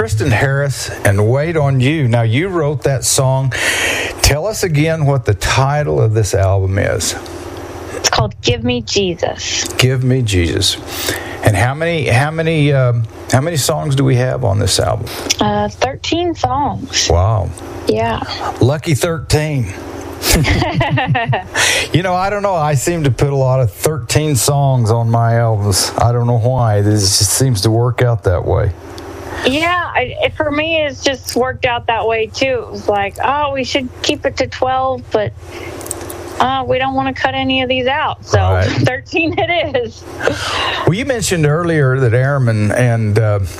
Kristen Harris and Wait on You. Now, you wrote that song. Tell us again what the title of this album is. It's called Give Me Jesus. Give Me Jesus. And how many songs do we have on this album? 13 songs. Wow. Yeah. Lucky 13. I don't know. I seem to put a lot of 13 songs on my albums. I don't know why. This just seems to work out that way. Yeah, for me, it's just worked out that way, too. It was like, we should keep it to 12, but we don't want to cut any of these out. So right. 13 it is. Well, you mentioned earlier that Airman and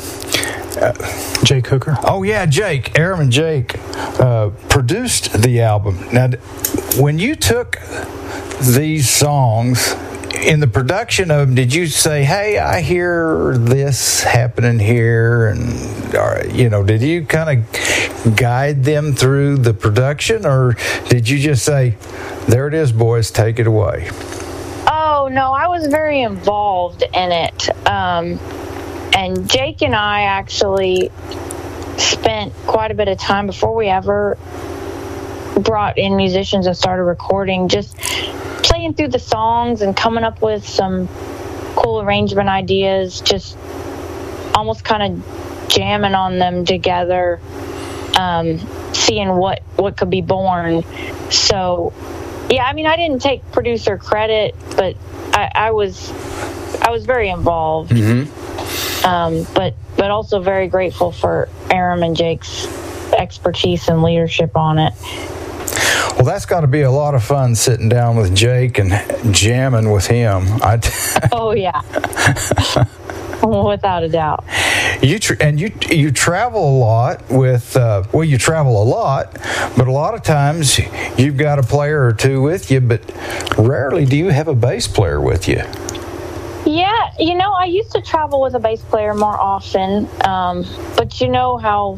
Jake Hooker. Oh, yeah, Jake. Airman Jake produced the album. Now, when you took these songs, in the production of them, did you say, hey, I hear this happening here? And, did you kind of guide them through the production? Or did you just say, there it is, boys, take it away? Oh, no, I was very involved in it. And Jake and I actually spent quite a bit of time before we ever brought in musicians and started recording, just playing through the songs and coming up with some cool arrangement ideas, just almost kind of jamming on them together, seeing what could be born. So, yeah, I mean, I didn't take producer credit, but I was very involved. Mm-hmm. But also very grateful for Aram and Jake's expertise and leadership on it. Well, that's got to be a lot of fun sitting down with Jake and jamming with him. Oh, yeah. Without a doubt. You travel a lot with, you travel a lot, but a lot of times you've got a player or two with you, but rarely do you have a bass player with you. Yeah, I used to travel with a bass player more often, but you know how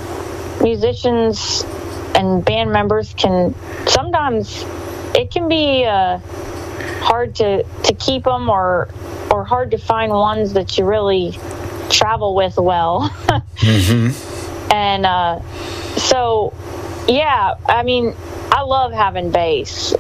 musicians and band members sometimes it can be hard to keep them or hard to find ones that you really travel with well. Mm-hmm. And so, yeah, I mean, I love having bass,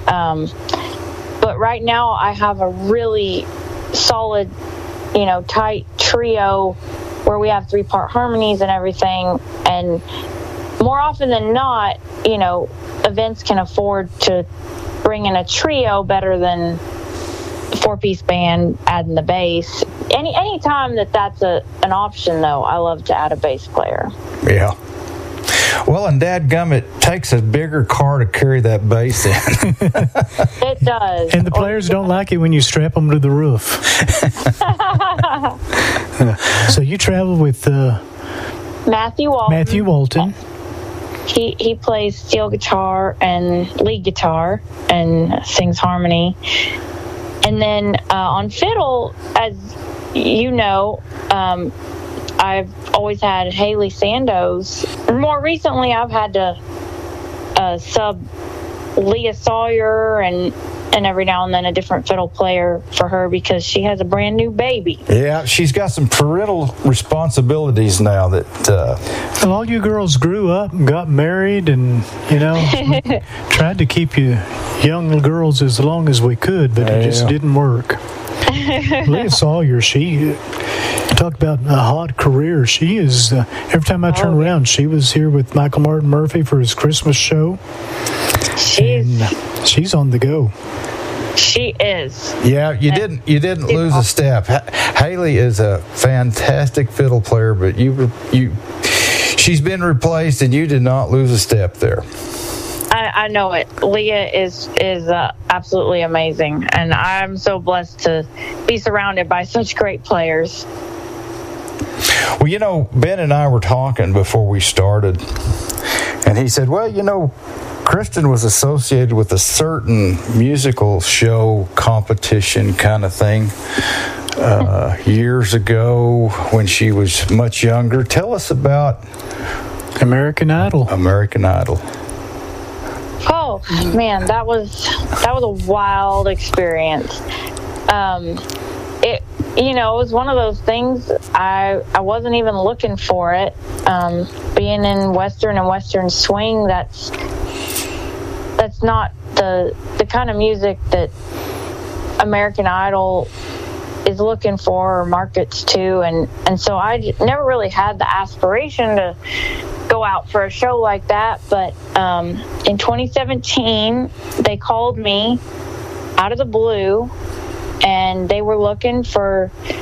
but right now I have a really solid, tight trio where we have 3-part harmonies and everything, and more often than not, events can afford to bring in a trio better than a 4-piece band adding the bass. Any time that's an option, though, I love to add a bass player. Yeah. Well, and dadgum, it takes a bigger car to carry that bass in. It does. And the players don't like it when you strap them to the roof. So you travel with Matthew Walton. He plays steel guitar and lead guitar and sings harmony. And then on fiddle, as you know, I've always had Haley Sandoz. More recently, I've had to sub Leah Sawyer and every now and then a different fiddle player for her because she has a brand new baby. Yeah, she's got some parental responsibilities now that... Well, all you girls grew up and got married and, tried to keep you young girls as long as we could, but it just didn't work. Leah Sawyer, she... Talk about a hot career. She is, every time I turn around, she was here with Michael Martin Murphey for his Christmas show. She's on the go. She is. Yeah, you didn't lose a step. Haley is a fantastic fiddle player, but she's been replaced, and you did not lose a step there. I know it. Leah is absolutely amazing, and I'm so blessed to be surrounded by such great players. Well, Ben and I were talking before we started, and he said, Kristen was associated with a certain musical show competition kind of thing years ago when she was much younger. Tell us about American Idol. Oh man, that was a wild experience. you know, it was one of those things. I wasn't even looking for it. Being in Western and Western swing, that's not the kind of music that American Idol is looking for or markets to, and so I never really had the aspiration to go out for a show like that. But in 2017, they called me out of the blue, and they were looking for